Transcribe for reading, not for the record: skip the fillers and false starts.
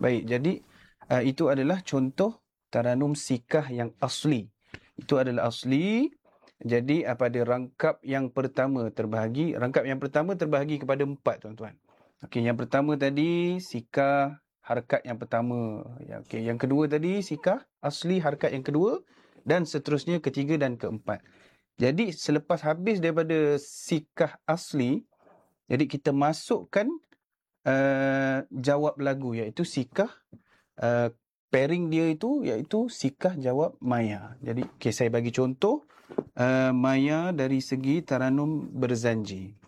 Baik, jadi itu adalah contoh Taranum sikah yang asli. Itu adalah asli. Jadi pada rangkap yang pertama terbahagi kepada 4, tuan-tuan. Okey, yang pertama tadi sikah harkat yang pertama. Ya, okey, yang kedua tadi sikah asli harkat yang kedua dan seterusnya ketiga dan keempat. Jadi selepas habis daripada sikah asli, jadi kita masukkan jawab lagu, iaitu sikah pairing dia itu iaitu sikah jawab maya. Jadi saya bagi contoh maya dari segi Taranum Berzanji.